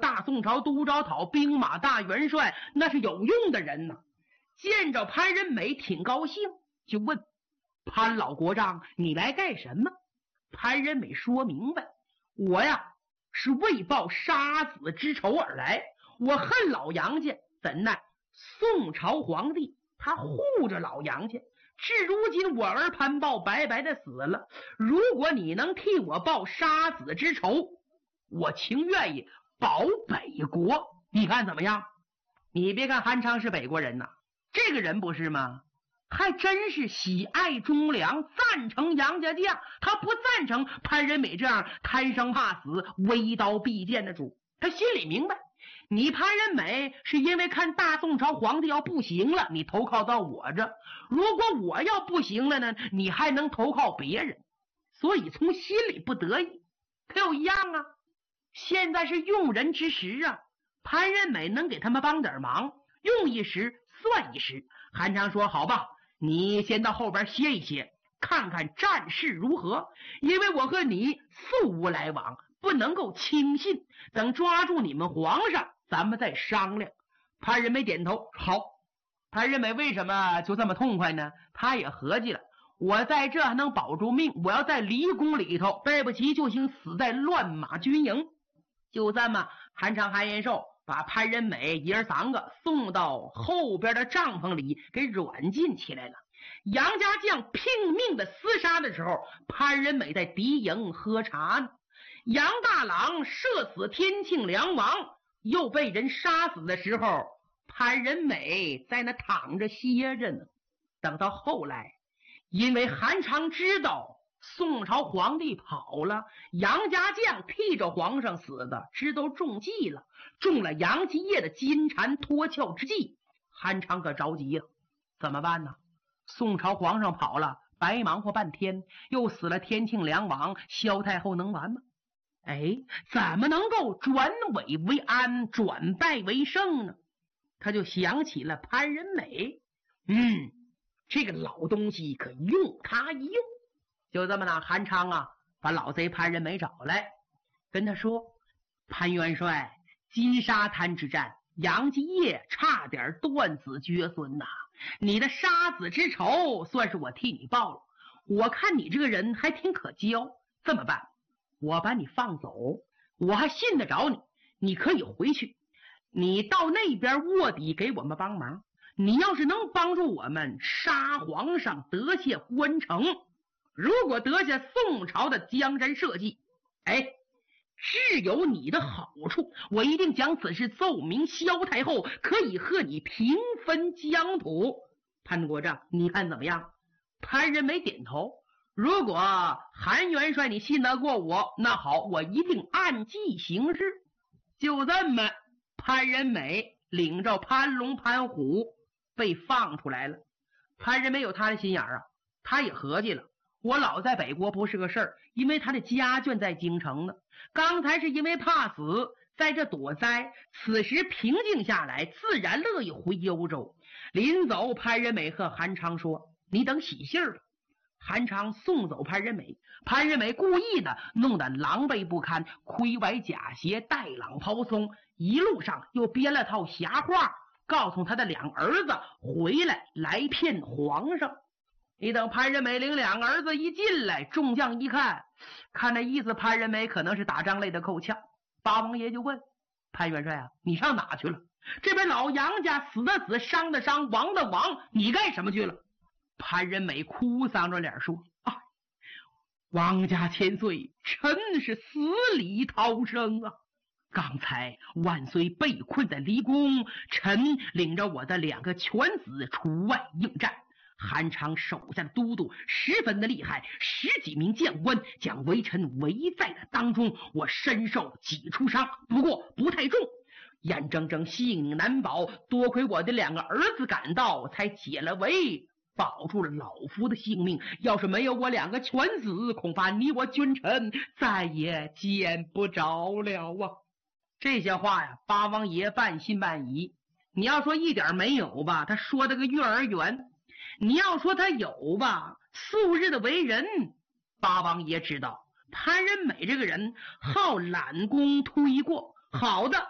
大宋朝都招讨兵马大元帅，那是有用的人呢。见着潘仁美挺高兴，就问潘老国丈，你来干什么？潘仁美说明白，我呀是为报杀子之仇而来，我恨老杨家，怎奈宋朝皇帝他护着老杨家，至如今我儿潘豹白白的死了，如果你能替我报杀子之仇，我情愿意保北国，你看怎么样？你别看韩昌是北国人呐，这个人不是吗？还真是喜爱忠良，赞成杨家将，他不赞成潘仁美这样贪生怕死、微刀必剑的主。他心里明白，你潘仁美是因为看大宋朝皇帝要不行了，你投靠到我这，如果我要不行了呢，你还能投靠别人，所以从心里不得意。可有一样啊，现在是用人之时啊，潘仁美能给他们帮点忙，用一时算一时。韩昌说好吧，你先到后边歇一歇，看看战事如何，因为我和你素无来往，不能够轻信，等抓住你们皇上咱们再商量。潘仁美点头好。潘仁美为什么就这么痛快呢？他也合计了，我在这还能保住命，我要在离宫里头，对不起就行死在乱马军营。就这么，韩昌、韩延寿把潘仁美爷三个送到后边的帐篷里给软禁起来了。杨家将拼命的厮杀的时候，潘仁美在敌营喝茶呢。杨大郎射死天庆梁王又被人杀死的时候，潘仁美在那躺着歇着呢。等到后来，因为韩昌知道宋朝皇帝跑了，杨家将替着皇上死的，知道中计了，中了杨继业的金蝉脱壳之计。韩昌可着急了，怎么办呢？宋朝皇上跑了，白忙活半天，又死了天庆梁王，萧太后能完吗？怎么能够转危为安，转败为胜呢？他就想起了潘仁美，这个老东西可用他一用。就这么呢，韩昌啊把老贼潘仁美找来，跟他说，潘元帅，金沙滩之战杨继业差点断子绝孙呐，你的杀子之仇算是我替你报了，我看你这个人还挺可交，这么办，我把你放走，我还信得着你，你可以回去，你到那边卧底给我们帮忙，你要是能帮助我们杀皇上，得下关城，如果得下宋朝的江山社稷，是有你的好处，我一定将此事奏明萧太后，可以和你平分疆土。潘国丈，你看怎么样？潘仁美点头，如果韩元帅你信得过我，那好，我一定按计行事。就这么，潘仁美领着潘龙、潘虎被放出来了。潘仁美有他的心眼啊，他也合计了，我老在北国不是个事儿，因为他的家眷在京城呢。刚才是因为怕死，在这躲灾，此时平静下来，自然乐意回幽州。临走，潘仁美和韩昌说：“你等喜信儿吧。”韩昌送走潘仁美，潘仁美故意的弄得狼狈不堪，盔崴甲鞋，带朗抛松，一路上又编了套瞎话，告诉他的两儿子回来骗皇上。你等潘仁美领两个儿子一进来，众将一看，看那意思，潘仁美可能是打仗累得够呛。八王爷就问潘元帅啊，你上哪去了？这边老杨家死的死，伤的伤，亡的亡，你干什么去了？潘仁美哭丧着脸说：“王家千岁，臣是死里逃生啊！刚才万岁被困在离宫，臣领着我的两个犬子出外应战。韩昌手下的都督十分的厉害，10几名将官将微臣围在了当中，我身受几处伤，不过不太重，眼睁睁性命难保，多亏我的两个儿子赶到，才解了围，保住了老夫的性命。要是没有我两个犬子，恐怕你我君臣再也见不着了啊！”这些话呀，八王爷半信半疑。你要说一点没有吧，他说的个幼儿园；你要说他有吧，素日的为人，八王爷知道潘仁美这个人好揽功推过，好的